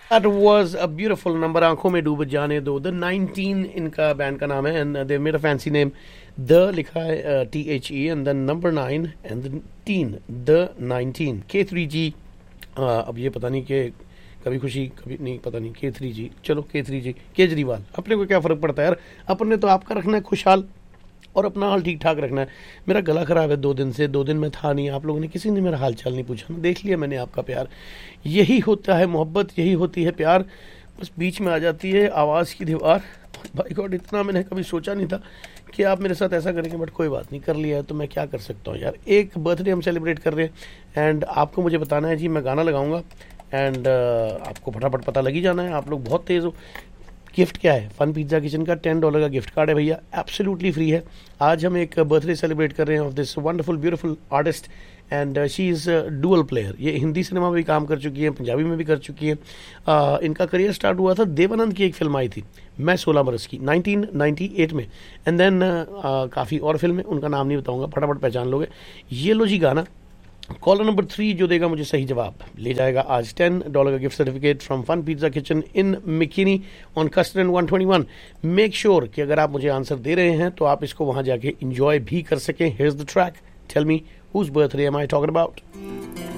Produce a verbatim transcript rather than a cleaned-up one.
That was a beautiful number. आंखों में डूब जाने दो. The नाइनटीन इनका बैंड का नाम है, and they made a fancy name. The लिखा है T H E and then number nine and then teen. The nineteen. K three G. अब ये पता नहीं कि कभी खुशी कभी नहीं, पता नहीं. K three G. चलो K थ्री G. केजरीवाल. अपने को क्या फर्क पड़ता है यार. अपने तो आपका रखना है खुशहाल और अपना हाल ठीक ठाक रखना है. मेरा गला खराब है दो दिन से. दो दिन में था नहीं. आप लोगों ने किसी ने मेरा हाल चाल नहीं पूछा ना. देख लिया मैंने आपका प्यार. यही होता है मोहब्बत, यही होती है प्यार. बस बीच में आ जाती है आवाज़ की दीवार. भाई गॉड, इतना मैंने कभी सोचा नहीं था कि आप मेरे साथ ऐसा करेंगे, बट कोई बात नहीं, कर लिया है तो मैं क्या कर सकता हूँ यार. एक बर्थडे हम सेलिब्रेट कर रहे हैं एंड आपको मुझे बताना है जी. मैं गाना लगाऊंगा एंड uh, आपको फटाफट पता लग ही जाना है. आप लोग बहुत तेज़ हो. गिफ्ट क्या है? फन पिज्ज़ा किचन का टेन डॉलर का गिफ्ट कार्ड है भैया. एब्सोल्युटली फ्री है. आज हम एक बर्थडे सेलिब्रेट कर रहे हैं of this wonderful beautiful artist and she is dual player. ये हिंदी सिनेमा में भी काम कर चुकी है, पंजाबी में भी कर चुकी है. uh, इनका करियर स्टार्ट हुआ था, देवानंद की एक फिल्म आई थी मैं सोलह बरस की, नाइनटीन नाइंटी एट में. एंड देन काफ़ी और फिल्में, उनका नाम नहीं बताऊंगा, फटाफट पहचान लोगे. ये लो जी गाना. कॉलर नंबर थ्री जो देगा मुझे सही जवाब ले जाएगा आज टेन डॉलर का gift certificate from fun pizza kitchen in मिकिनी on custard one twenty one. Make sure कि अगर आप मुझे आंसर दे रहे हैं तो आप इसको वहां जाके एंजॉय भी कर सकें. Here's the track. Tell me whose birthday M I talking about.